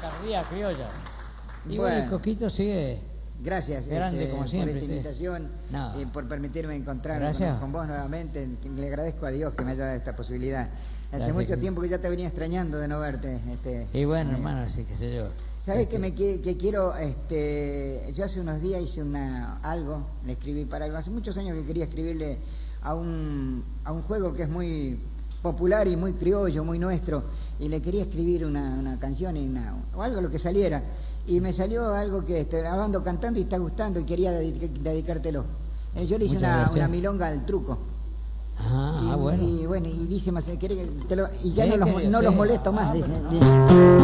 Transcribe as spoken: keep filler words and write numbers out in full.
picardía criolla. Y bueno, Bueno. el Coquito sigue Gracias grande este, como siempre. por esta sí. invitación, No. eh, por permitirme encontrarme Gracias. con, con vos nuevamente. Le agradezco a Dios que me haya dado esta posibilidad. Hace Gracias, mucho querido. tiempo que ya te venía extrañando de no verte. Este, Y bueno, eh, hermano, así que sé yo. ¿Sabes Este, que me que, que quiero? Este, yo hace unos días hice una algo, le escribí para algo. Hace muchos años que quería escribirle a un, a un juego que es muy popular y muy criollo, muy nuestro, y le quería escribir una, una canción y una, o algo lo que saliera. Y me salió algo que este, ando cantando y está gustando y quería dedic dedicártelo. Eh, yo le hice una, una milonga al truco. Ah, y, ah, bueno. Y bueno, y dice más, ¿quiere que te lo, y ya Sí, no los, querido, no sí. los molesto más. Ah, dice, pero no. dice.